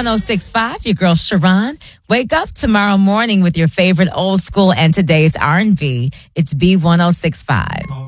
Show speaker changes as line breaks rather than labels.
B1065, your girl Sharon. Wake up tomorrow morning with your favorite old school and today's R&B. It's B1065.